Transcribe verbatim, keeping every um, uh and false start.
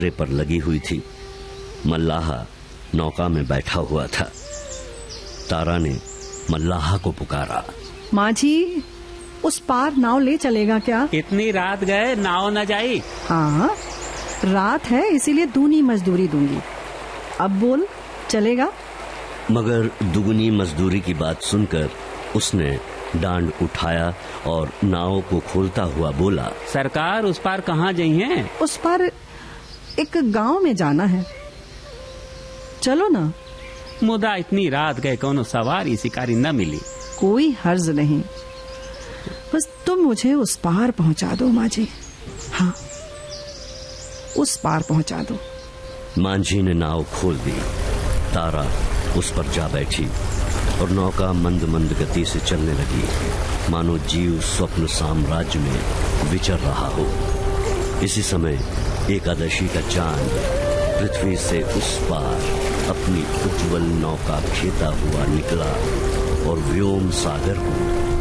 पर लगी हुई थी। मल्लाहा नौका में बैठा हुआ था। तारा ने मल्लाहा को पुकारा। माझी, उस पार नाव ले चलेगा क्या? इतनी रात गए नाव न जाई। हाँ, रात है इसीलिए दूनी मजदूरी दूंगी। अब बोल, चलेगा? मगर दुगनी मजदूरी की बात सुनकर उसने डांड उठाया और नाव को खोलता हुआ बोला, सरकार उस पार कहाँ गई हैं? उस पार एक गांव में जाना है, चलो ना। मुदा इतनी रात गए कोनो सवारी शिकारी न मिली। कोई हर्ज नहीं, बस तुम मुझे उस पार पहुंचा दो माझी। हाँ, उस पार पहुंचा दो। मांझी ने नाव खोल दी। तारा उस पर जा बैठी और नौका मंद मंद गति से चलने लगी, मानो जीव स्वप्न साम्राज्य में विचर रहा हो। इसी समय एकादशी का चांद पृथ्वी से उस पार अपनी उज्जवल नौका खेता हुआ निकला और व्योम सागर को